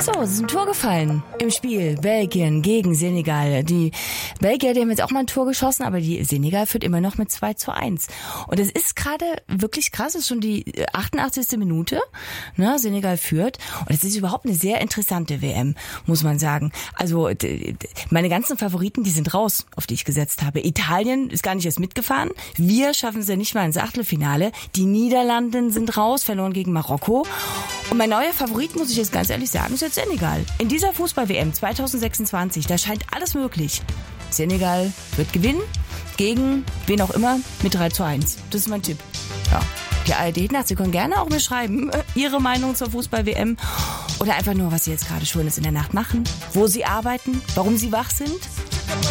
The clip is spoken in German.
So, es ist ein Tor gefallen im Spiel Belgien gegen Senegal. Die Belgier, die haben jetzt auch mal ein Tor geschossen, aber die Senegal führt immer noch mit 2:1. Und es ist gerade wirklich krass, es ist schon die 88. Minute, ne, Senegal führt. Und es ist überhaupt eine sehr interessante WM, muss man sagen. Also meine ganzen Favoriten, die sind raus, auf die ich gesetzt habe. Italien ist gar nicht erst mitgefahren. Wir schaffen es ja nicht mal ins Achtelfinale. Die Niederlande sind raus, verloren gegen Marokko. Und mein neuer Favorit, muss ich jetzt ganz ehrlich sagen, ist jetzt Senegal. In dieser Fußball-WM 2026, da scheint alles möglich. Senegal wird gewinnen, gegen wen auch immer, mit 3:1. Das ist mein Tipp. Ja. Die ARD-Nacht, Sie können gerne auch mir schreiben, Ihre Meinung zur Fußball-WM oder einfach nur, was Sie jetzt gerade schon in der Nacht machen, wo Sie arbeiten, warum Sie wach sind.